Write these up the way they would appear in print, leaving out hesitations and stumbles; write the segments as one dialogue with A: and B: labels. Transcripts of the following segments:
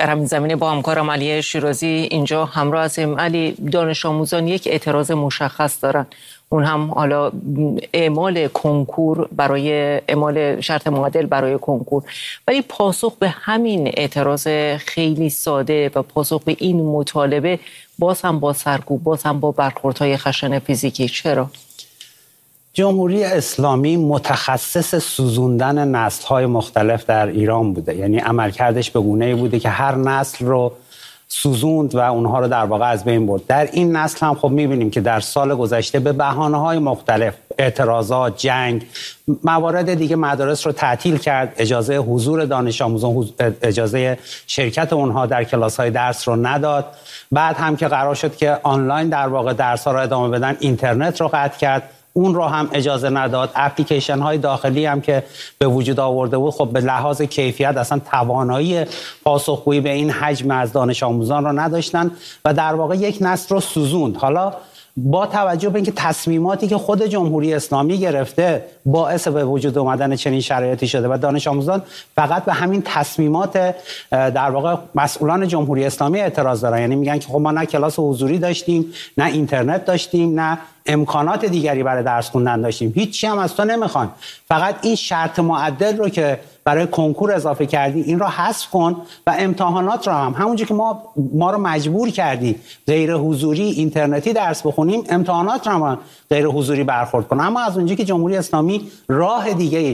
A: در همین زمینه با همکارم علی شیرازی اینجا همراه هستیم. علی، دانش آموزان یک اعتراض مشخص دارن، اون هم حالا اعمال کنکور برای اعمال شرط معادل برای کنکور، ولی پاسخ به همین اعتراض خیلی ساده و پاسخ به این مطالبه باز هم با سرکوب، باز هم با برخوردهای خشن فیزیکی. چرا؟
B: جمهوری اسلامی متخصص سوزوندن نسل‌های مختلف در ایران بوده، یعنی عملکردش به گونه‌ای بوده که هر نسل رو سوزوند و اونها رو در واقع از بین برد. در این نسل هم خب می‌بینیم که در سال گذشته به بهانه‌های مختلف، اعتراضات، جنگ، موارد دیگه مدارس رو تعطیل کرد، اجازه حضور دانش آموزان، اجازه شرکت اونها در کلاس‌های درس رو نداد. بعد هم که قرار شد که آنلاین در واقع درس‌ها رو ادامه بدن، اینترنت رو قطع کرد، اون رو هم اجازه نداد. اپلیکیشن های داخلی هم که به وجود آورده بود، خب به لحاظ کیفیت اصلا توانایی پاسخگویی به این حجم از دانش آموزان رو نداشتن و در واقع یک نسل رو سوزوند. حالا با توجه به اینکه تصمیماتی که خود جمهوری اسلامی گرفته باعث به وجود آمدن چنین شرایطی شده و دانش آموزان فقط به همین تصمیمات در واقع مسئولان جمهوری اسلامی اعتراض دارن، یعنی میگن که خب ما نه کلاس حضوری داشتیم، نه اینترنت داشتیم، نه امکانات دیگری برای درس خوندن داشتیم، هیچی هم از تو نمیخوان، فقط این شرط معدل رو که برای کنکور اضافه کردی این رو حذف کن و امتحانات رو هم همونجوری که ما رو مجبور کردی غیر حضوری اینترنتی درس بخونیم، امتحانات رو هم غیر حضوری برخورد کن. اما از اونجایی که جمهوری اسلامی راه دیگه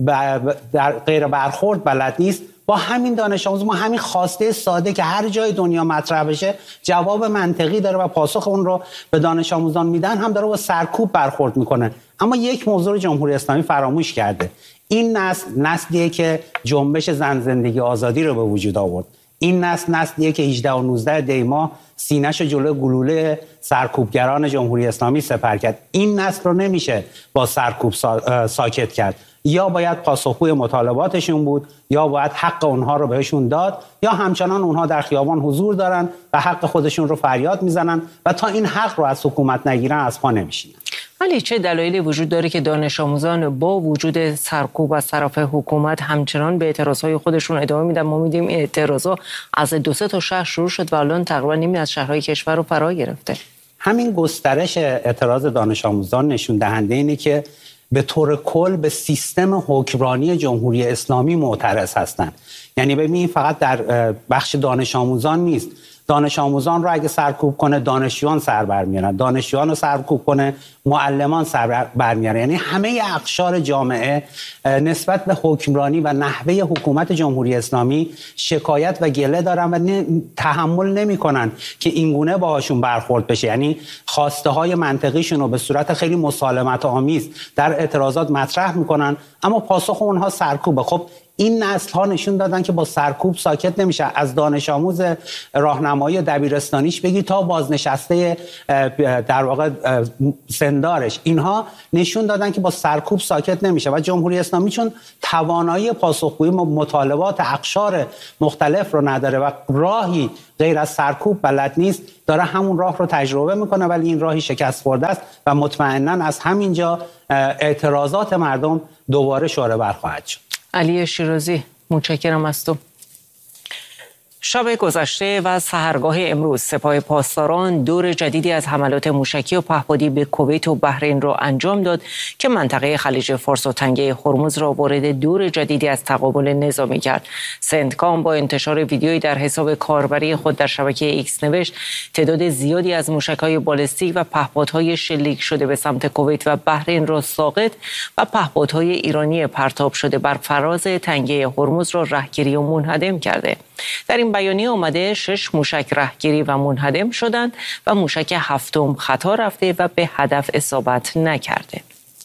B: در غیر برخورد بلد نیست، با همین دانش آموز ما همین خواسته ساده که هر جای دنیا مطرح بشه جواب منطقی داره و پاسخ اون رو به دانش آموزان میدن، هم داره با سرکوب برخورد میکنه. اما یک موضوع جمهوری اسلامی فراموش کرده. این نسلیه که جنبش زن زندگی آزادی رو به وجود آورد. این نسلیه که 18 و 19 دی ماه سینه‌شو جلوی گلوله سرکوبگران جمهوری اسلامی سپر کرد. این نسل رو نمیشه با سرکوب ساکت کرد. یا باید پاسخگوی مطالباتشون بود، یا باید حق اونها رو بهشون داد، یا همچنان اونها در خیابان حضور دارن و حق خودشون رو فریاد میزنن و تا این حق رو از حکومت نگیرن از پا نمیشینن.
A: ولی چه دلایلی وجود داره که دانش آموزان با وجود سرکوب از طرف حکومت همچنان به اعتراضهای خودشون ادامه میدن؟ ما میدیم این اعتراضا از 2-3 تا شهر شروع شد و الان تقریبا نیمی از شهرهای کشور رو فرا گرفته. همین
B: گسترش اعتراض دانش آموزان نشون دهنده اینه که به طور کل به سیستم حکمرانی جمهوری اسلامی معترض هستند. یعنی ببین فقط در بخش دانش آموزان نیست. دانش آموزان رو اگه سرکوب کنه دانشجویان سر برمیارن، دانشجویان رو سرکوب کنه معلمان سر برمیارن. یعنی همه اقشار جامعه نسبت به حکمرانی و نحوه حکومت جمهوری اسلامی شکایت و گله دارن و تحمل نمی‌کنن که اینگونه باهاشون برخورد بشه. یعنی خواسته های منطقیشون رو به صورت خیلی مسالمت آمیز در اعتراضات مطرح میکنن، اما پاسخ اونها سرکوبه. خب این نسل ها نشون دادن که با سرکوب ساکت نمیشه. از دانش آموز راهنمایی دبیرستانیش بگی تا بازنشسته در واقع سندارش، اینها نشون دادن که با سرکوب ساکت نمیشه و جمهوری اسلامی چون توانایی پاسخگویی مطالبات اقشار مختلف رو نداره و راهی غیر از سرکوب بلد نیست، داره همون راه رو تجربه میکنه، ولی این راهی شکست خورده است و مطمئناً از همینجا اعتراضات مردم دوباره شعله ور خواهد شد.
A: علی شیرازی، متشکرم از تو. شب گذشته و سحرگاه امروز سپاه پاسداران دور جدیدی از حملات موشکی و پهپادی به کویت و بحرین را انجام داد که منطقه خلیج فارس و تنگه هرمز را وارد دور جدیدی از تقابل نظامی کرد. سندکام با انتشار ویدیویی در حساب کاربری خود در شبکه ایکس نوشت تعداد زیادی از موشک‌های بالستیک و پهپادهای شلیک شده به سمت کویت و بحرین را ساقط و پهپادهای ایرانی پرتاب شده بر فراز تنگه هرمز را رهگیری و منهدم کرده. در این بیانیه آمده 6 موشک رهگیری و منهدم شدند و موشک 7م خطا رفته و به هدف اصابت نکرده.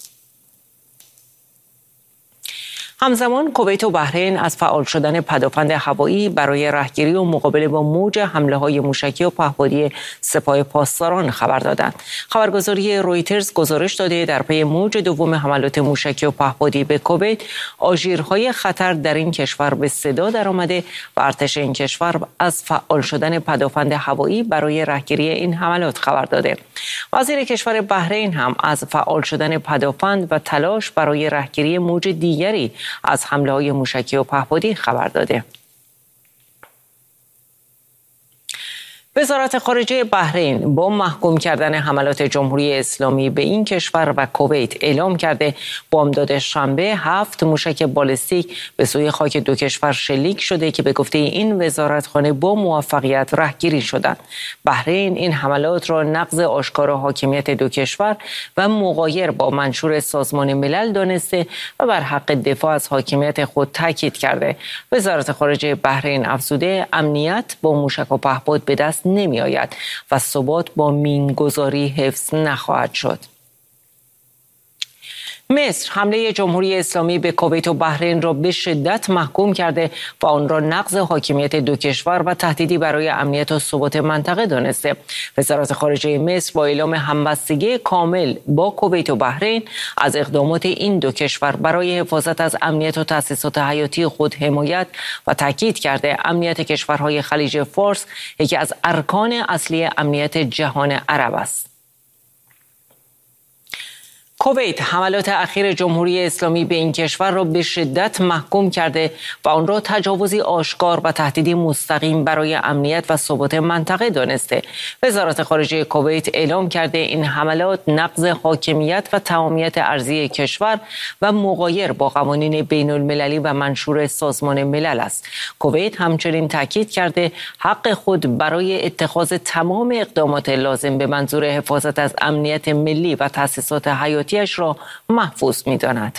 A: همزمان کویت و بحرین از فعال شدن پدافند هوایی برای رهگیری و مقابله با موج حمله‌های موشکی و پهپادی سپاه پاسداران خبر دادند. خبرگزاری رویترز گزارش داده در پی موج دوم حملات موشکی و پهپادی به کویت، آژیرهای خطر در این کشور به صدا درآمده و ارتش این کشور از فعال شدن پدافند هوایی برای رهگیری این حملات خبر داده. وزیر کشور بحرین هم از فعال شدن پدافند و تلاش برای رهگیری موج دیگری از حمله‌های موشکی و پهپادی خبر داده. وزارت خارجه بحرین با محکوم کردن حملات جمهوری اسلامی به این کشور و کویت اعلام کرده بامداد شنبه 7 موشک بالستیک به سوی خاک دو کشور شلیک شده که به گفته این وزارتخانه با موفقیت رهگیری شدند. بحرین این حملات را نقض آشکار حاکمیت دو کشور و مغایر با منشور سازمان ملل دانسته و بر حق دفاع از حاکمیت خود تاکید کرده. وزارت خارجه بحرین افزوده امنیت با موشک و پهپاد به دست نمی آید و ثبات با مینگذاری حفظ نخواهد شد. مصر حمله جمهوری اسلامی به کویت و بحرین را به شدت محکوم کرده و آن را نقض حاکمیت دو کشور و تهدیدی برای امنیت و ثبات منطقه دانسته. وزارت خارجه مصر با اعلام همبستگی کامل با کویت و بحرین از اقدامات این دو کشور برای حفاظت از امنیت و تأسیسات حیاتی خود حمایت و تاکید کرده امنیت کشورهای خلیج فارس یکی از ارکان اصلی امنیت جهان عرب است. کویت حملات اخیر جمهوری اسلامی به این کشور را به شدت محکوم کرده و آن را تجاوزی آشکار و تهدیدی مستقیم برای امنیت و ثبات منطقه دانسته. وزارت خارجه کویت اعلام کرده این حملات نقض حاکمیت و تمامیت ارضی کشور و مغایر با قوانین بین المللی و منشور سازمان ملل است. کویت همچنین تاکید کرده حق خود برای اتخاذ تمام اقدامات لازم به منظور حفاظت از امنیت ملی و تأسیسات حیاتی را محفوظ می‌داند.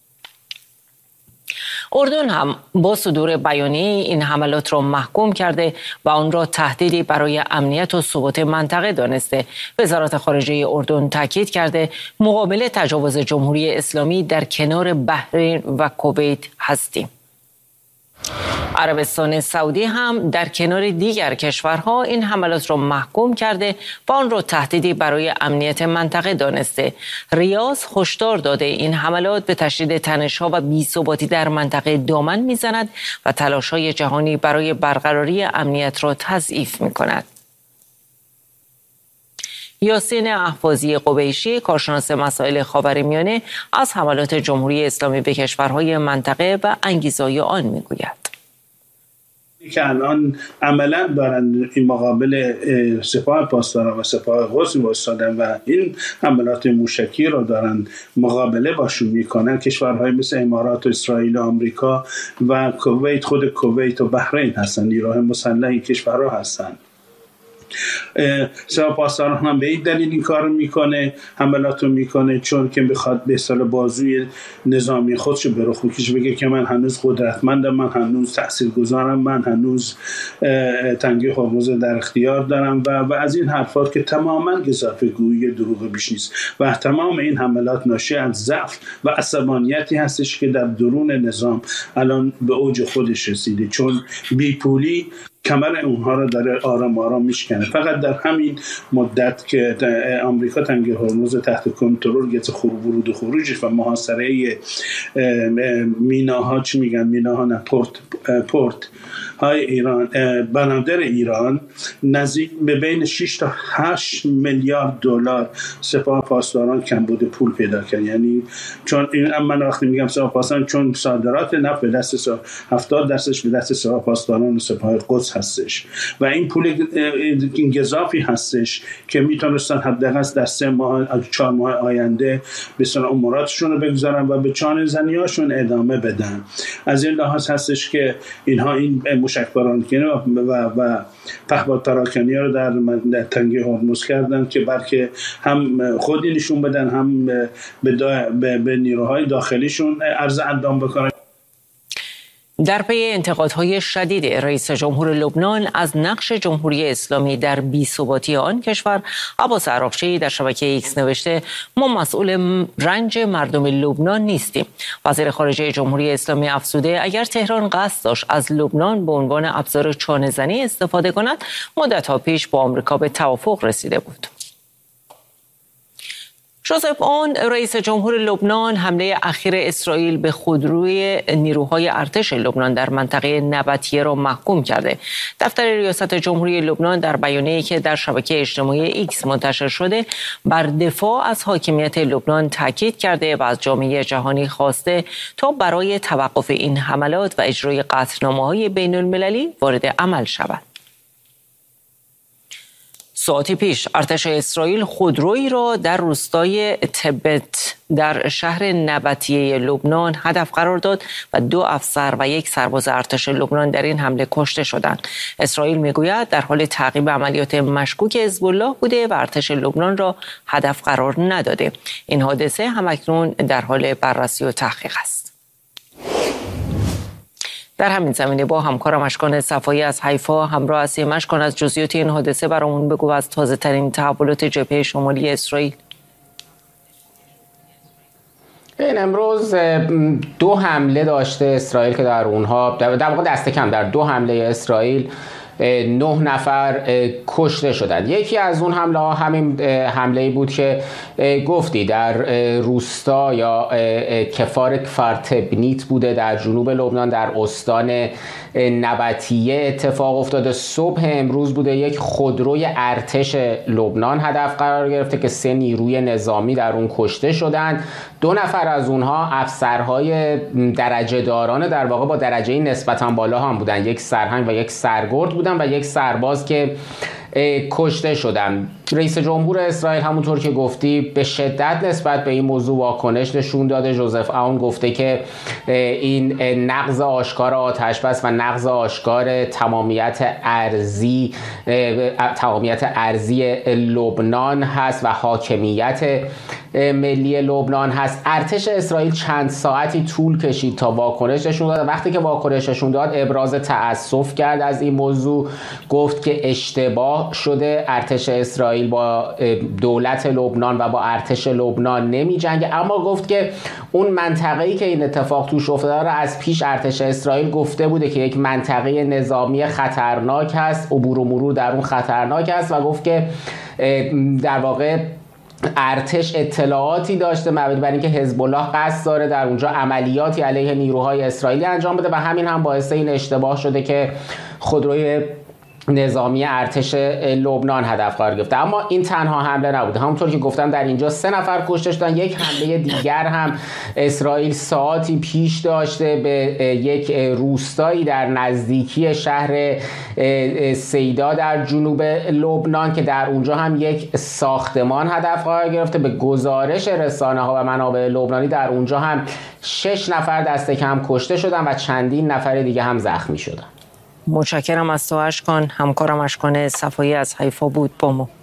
A: اردن هم با صدور بیانیه این حملات را محکوم کرده و آن را تهدیدی برای امنیت و ثبات منطقه دانسته. وزارت خارجه اردن تاکید کرده مقابل تجاوز جمهوری اسلامی در کنار بحرین و کویت هستیم. عربستان سعودی هم در کنار دیگر کشورها این حملات را محکوم کرده و آن را تهدیدی برای امنیت منطقه دانسته. ریاض هشدار داده این حملات به تشدید تنش‌ها و بی‌ثباتی در منطقه دامن می‌زند و تلاش‌های جهانی برای برقراری امنیت را تضعیف می‌کند. یاسین احفاظی قبیشی کارشناس مسائل خاورمیانه از حملات جمهوری اسلامی به کشورهای منطقه و انگیزهای آن می‌گوید.
C: که الان عملا دارن این مقابل سپاه پاسداران و سپاه قدس وایسادن و این حملات موشکی رو دارن مقابله باشون میکنن. کشورهای مثل امارات و اسرائیل و آمریکا و کویت، خود کویت و بحرین هستن، نیروهای مسلح این کشورها هستن. سپاه پاسداران هم به این دلیل این کار میکنه، حملات رو میکنه، چون که بخواد به اصطلاح بازوی نظامی خودشو به رخ بکشه، بگه که من هنوز قدرتمندم، من هنوز تاثیرگذارم، من هنوز تنگه هرمز در اختیار دارم و از این حرفات که تماما گزافه‌گویی دروغ بیش نیست و تمام این حملات ناشی از ضعف و عصبانیتی هستش که در درون نظام الان به اوج خودش رسیده، چون بیپولی کمر اونها رو داره آرام آرام میشکنه. فقط در همین مدت که آمریکا تنگه هرمز تحت کنترل گرفت، ورود و خروجش و محاصره میناها، چی میگن میناها، نه پورت های ایران، بنادر ایران، نزدیک به بین 6 تا 8 میلیارد دلار سپاه پاسداران کمبود پول پیدا کرد. یعنی چون من وقتی میگم سپاه پاسداران، چون صادرات نفت به دست 70% به دست سپاه پاسداران و سپاه قدس هستش و این پول این گزافی هستش که میتونستن حداقل در 3 ماه 4 ماه آینده به سن اموراتشون رو بگذارن و به چانه زنیاشون ادامه بدن. از این لحاظ هستش که اینها این موشکباران کنه و پهپاد پراکنی رو در تنگه هرمز کردن که بلکه هم خودی نشون بدن، هم به نیروهای داخلیشون عرض اندام بکنن.
A: در پی انتقادهای شدید رئیس جمهور لبنان از نقش جمهوری اسلامی در بی‌ثباتی آن کشور، عباس عراقچی در شبکه ایکس نوشته ما مسئول رنج مردم لبنان نیستیم. وزیر خارجه جمهوری اسلامی افزوده اگر تهران قصد داشت از لبنان به عنوان ابزار چانه‌زنی استفاده کند، مدت‌ها پیش با آمریکا به توافق رسیده بود. ژوزف اون رئیس جمهور لبنان حمله اخیر اسرائیل به خودروی نیروهای ارتش لبنان در منطقه نبطیه را محکوم کرده. دفتر ریاست جمهوری لبنان در بیانیه‌ای که در شبکه اجتماعی ایکس منتشر شده بر دفاع از حاکمیت لبنان تاکید کرده و از جامعه جهانی خواسته تا برای توقف این حملات و اجرای قطعنامه‌های بین المللی وارد عمل شود. ساعتی پیش ارتش اسرائیل خودرویی را در روستای تبت در شهر نبطیه لبنان هدف قرار داد و 2 افسر و 1 سرباز ارتش لبنان در این حمله کشته شدند. اسرائیل میگوید در حال تعقیب عملیات مشکوک حزب الله بوده و ارتش لبنان را هدف قرار نداده. این حادثه همکنون در حال بررسی و تحقیق است. در همین زمینه با همکارم اشکان صفایی از حیفا همراه هستیم. اشکان، از جزئیات این حادثه برامون بگو، از تازه ترین تحولات جبهه شمالی اسرائیل.
D: این امروز 2 حمله داشته اسرائیل که در اونها در واقع دست کم در 2 حمله اسرائیل 9 نفر کشته شدند. یکی از اون حمله ها همین حمله‌ای بود که گفتی در روستا یا کفار تبنیت بوده در جنوب لبنان در استان نبطیه اتفاق افتاده. صبح امروز بوده یک خودروی ارتش لبنان هدف قرار گرفته که 3 نیروی نظامی در اون کشته شدند. 2 نفر از اونها افسرهای درجه داران در واقع با درجه نسبتاً بالا هم بودن، 1 سرهنگ و 1 سرگرد بودن و 1 سرباز که کشته شدن. رئیس جمهور اسرائیل همونطور که گفتی به شدت نسبت به این موضوع واکنش نشون داده. جوزف اون گفته که این نقض آشکار آتشبس و نقض آشکار تمامیت ارضی لبنان هست و حاکمیت ملی لبنان هست. ارتش اسرائیل چند ساعتی طول کشید تا واکنش نشون داد. وقتی که واکنش نشون داد ابراز تأسف کرد از این موضوع، گفت که اشتباه شده، ارتش اسرائیل با دولت لبنان و با ارتش لبنان نمی جنگه، اما گفت که اون منطقه‌ای که این اتفاق توش افتاده را از پیش ارتش اسرائیل گفته بوده که یک منطقه نظامی خطرناک هست، عبور و مرور در اون خطرناک است و گفت که در واقع ارتش اطلاعاتی داشته مبنی بر اینکه حزب الله قصد داره در اونجا عملیاتی علیه نیروهای اسرائیلی انجام بده و همین هم باعث این اشتباه شده که خودروی نظامی ارتش لبنان هدف قرار گرفته. اما این تنها حمله نبوده. همونطور که گفتم در اینجا 3 نفر کشته شدن. یک حمله دیگر هم اسرائیل ساعتی پیش داشته به یک روستایی در نزدیکی شهر سیدا در جنوب لبنان که در اونجا هم یک ساختمان هدف قرار گرفته. به گزارش رسانه ها و منابع لبنانی در اونجا هم 6 نفر دست کم کشته شدن و چندین نفر دیگه هم زخمی شدن.
A: متشکرم از تو اشکان. همکارم اشکان صفایی از حیفا بود با ما.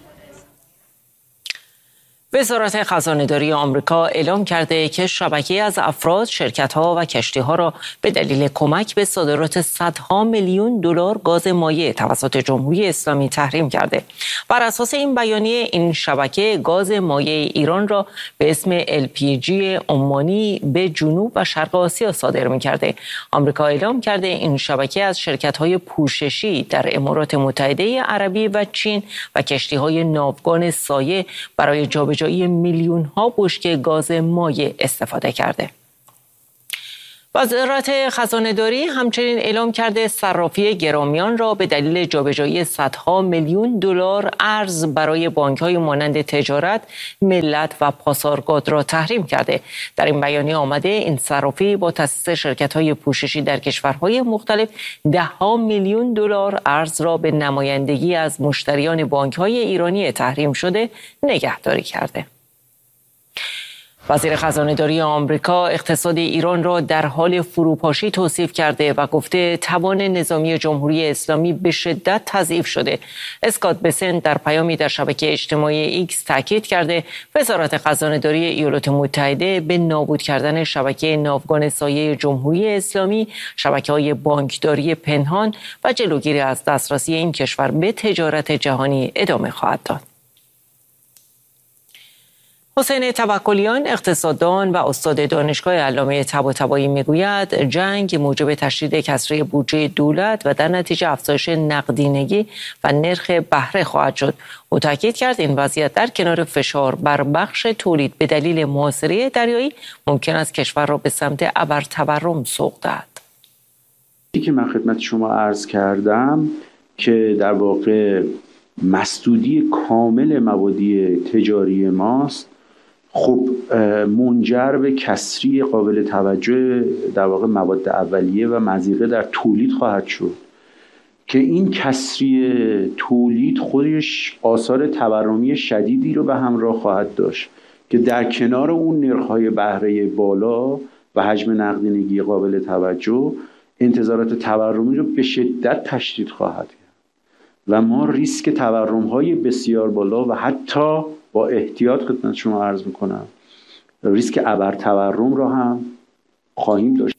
A: وزارت خزانه‌داری آمریکا اعلام کرده که شبکه‌ای از افراد، شرکت‌ها و کشتی‌ها را به دلیل کمک به صادرات صدها میلیون دلار گاز مایع توسط جمهوری اسلامی تحریم کرده. بر اساس این بیانیه این شبکه گاز مایع ایران را به اسم LPG عمانی به جنوب و شرق آسیا صادر می‌کرده. آمریکا اعلام کرده این شبکه از شرکت‌های پوششی در امارات متحده عربی و چین و کشتی‌های ناوگان سایه برای جابجایی میلیون‌ها بشکه گاز مایع استفاده کرده. وزارت خزانه‌داری همچنین اعلام کرده صرافی گرامیان را به دلیل جابجایی صدها میلیون دلار ارز برای بانک‌های مانند تجارت، ملت و پاسارگاد را تحریم کرده. در این بیانیه آمده این صرافی با تأسیس شرکت‌های پوششی در کشورهای مختلف ده‌ها میلیون دلار ارز را به نمایندگی از مشتریان بانک‌های ایرانی تحریم شده نگهداری کرده. وزیر خزانه‌داری آمریکا اقتصاد ایران را در حال فروپاشی توصیف کرده و گفته توان نظامی جمهوری اسلامی به شدت تضعیف شده. اسکات بسنت در پیامی در شبکه اجتماعی ایکس تاکید کرده وزارت خزانه‌داری ایالات متحده به نابود کردن شبکه ناوگان سایه جمهوری اسلامی، شبکه‌های بانکداری پنهان و جلوگیری از دسترسی این کشور به تجارت جهانی ادامه خواهد داد. حسین توکلیان اقتصاددان و استاد دانشگاه علامه طباطبایی میگوید جنگ موجب تشدید کسری بودجه دولت و در نتیجه افزایش نقدینگی و نرخ بهره خواهد شد. او تاکید کرد این وضعیت در کنار فشار بر بخش تولید به دلیل محاصره دریایی ممکن است کشور را به سمت ابرتورم سوق دهد.
E: که من خدمت شما عرض کردم که در واقع مسدودی کامل مبادی تجاری ماست، خب منجر به کسری قابل توجه در واقع مواد اولیه و مضیقه در تولید خواهد شد که این کسری تولید جدید خودش آثار تورمی شدیدی رو به همراه خواهد داشت که در کنار اون نرخ‌های بهره بالا و حجم نقدینگی قابل توجه انتظارات تورمی رو به شدت تشدید خواهد کرد و ما ریسک تورم‌های بسیار بالا و حتی با احتیاط خدمت شما عرض می‌کنم ریسک ابر تورم را هم خواهیم داشت.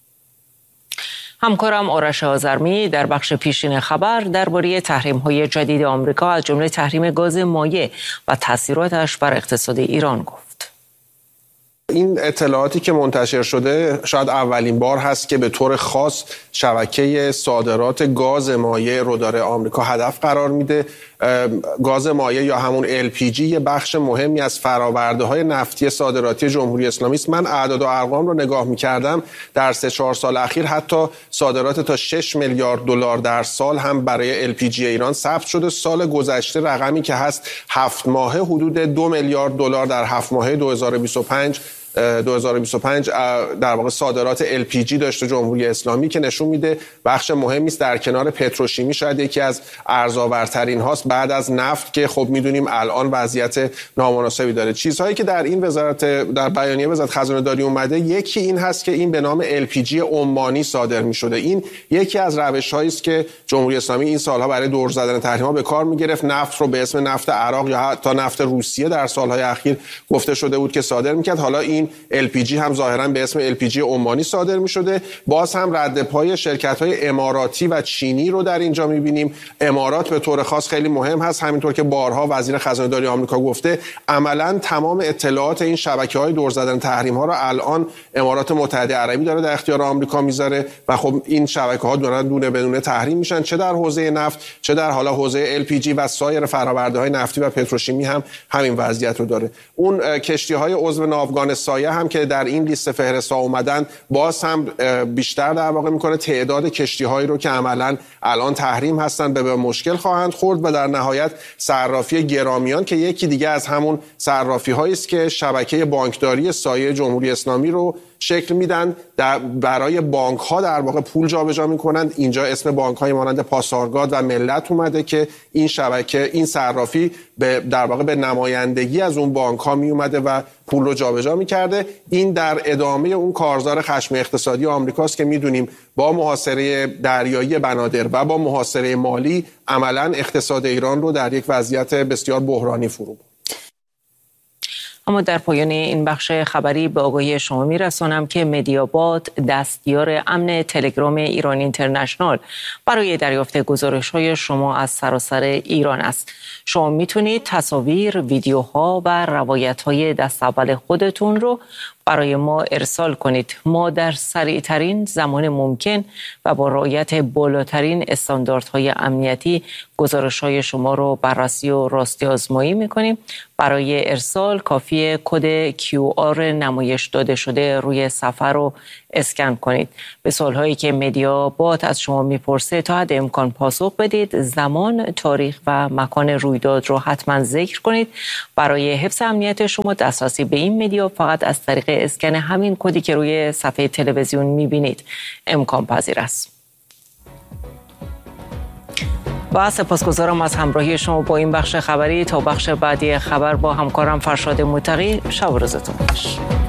A: همکارم آرش آذرمی در بخش پیشین خبر درباره تحریم‌های جدید آمریکا از جمله تحریم گاز مایع و تاثیراتش بر اقتصاد ایران گفت.
F: این اطلاعاتی که منتشر شده شاید اولین بار هست که به طور خاص شبکه صادرات گاز مایع رو داره آمریکا هدف قرار میده. گاز مایع یا همون LPG یه بخش مهمی از فرآورده‌های نفتی صادراتی جمهوری اسلامی است. من اعداد و ارقام رو نگاه می‌کردم در 3-4 سال اخیر حتی صادرات تا 6 میلیارد دلار در سال هم برای LPG ایران ثبت شده. سال گذشته رقمی که هست 7 ماهه حدود 2 میلیارد دلار در 7 ماهه 2025 در واقع صادرات LPG داشته جمهوری اسلامی که نشون میده بخش مهمی است. در کنار پتروشیمی شاید یکی از ارزآورترین هاست بعد از نفت که خب میدونیم الان وضعیت نامناسبی داره. چیزهایی که در این در بیانیه وزارت خزانه داری اومده یکی این هست که این به نام LPG عمانی صادر میشده. این یکی از روش‌هایی است که جمهوری اسلامی این سالها برای دور زدن تحریم‌ها به کار میگرفت. نفت رو به اسم نفت عراق یا حتی نفت روسیه در سالهای اخیر گفته شده بود که صادر میکرد. حالا این LPG هم ظاهرا به اسم LPG عمانی صادر می شده. باز هم رد پای شرکت‌های اماراتی و چینی رو در اینجا می‌بینیم. امارات به طور خاص خیلی مهم هست، همینطور که بارها وزیر خزانه داری آمریکا گفته عملاً تمام اطلاعات این شبکه‌های دور زدن تحریم‌ها رو الان امارات متحده عربی داره در اختیار آمریکا میذاره و خب این شبکه‌ها دارن دونه بدونه تحریم میشن، چه در حوزه نفت چه در حالا حوزه LPG و سایر فرآورده‌های نفتی و پتروشیمی هم همین وضعیت رو داره. اون کشتی‌های عضو ناوگان سایه هم که در این لیست فهرست‌ها اومدن باز هم بیشتر در واقع میکنه تعداد کشتی‌هایی رو که عملاً الان تحریم هستن به مشکل خواهند خورد و در نهایت صرافی گرامیان که یکی دیگه از همون صرافی‌هایی است که شبکه بانکداری سایه جمهوری اسلامی رو شکل میدن. برای بانک‌ها در واقع پول جابجا میکنند. اینجا اسم بانک‌های مانند پاسارگاد و ملت اومده که این شبکه این صرافی در واقع به نمایندگی از اون بانک‌ها می اومده و پول رو جابجا می‌کرده. این در ادامه اون کارزار خشم اقتصادی آمریکاست که می‌دونیم با محاصره دریایی بنادر و با محاصره مالی عملاً اقتصاد ایران رو در یک وضعیت بسیار بحرانی فرو برد.
A: اما در پایان این بخش خبری به آگاهی شما میرسانم که مدیاباد دستیار امن تلگرام ایران اینترنشنال برای دریافت گزارش‌های شما از سراسر ایران است. شما میتونید تصاویر، ویدیوها و روایت‌های دست اول خودتون رو برای ما ارسال کنید. ما در سریعترین زمان ممکن و با رعایت بالاترین استانداردهای امنیتی گزارش‌های شما رو بررسی و راستی آزمایی می‌کنیم. برای ارسال کافیه کد QR نمایش داده شده روی صفحه رو اسکن کنید. به سوال‌هایی که مدیاباد از شما میپرسه تا حد امکان پاسخ بدید. زمان، تاریخ و مکان رویداد رو حتما ذکر کنید. برای حفظ امنیت شما دسترسی به این مدیا فقط از طریق اسکن همین کدی که روی صفحه تلویزیون میبینید امکان پذیر است. و سپاسگزارم از همراهی شما با این بخش خبری. تا بخش بعدی خبر با همکارم فرشاد متقی. شب و روزتون خوش.